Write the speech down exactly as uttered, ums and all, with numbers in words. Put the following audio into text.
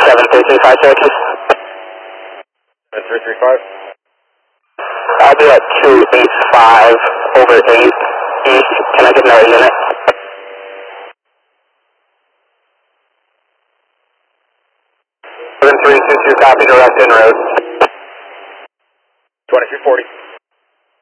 seven three three five Syracuse. seven three three five. I'll be at two eight five over eight east. Can I get another unit? seven three two two, copy, direct in road. twenty-three forty.